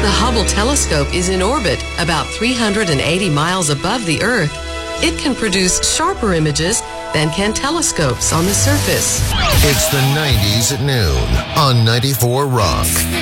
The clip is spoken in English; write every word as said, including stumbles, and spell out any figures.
the Hubble telescope is in orbit about three hundred eighty miles above the Earth, it can produce sharper images than can telescopes on the surface. It's the nineties at noon on ninety-four Rock.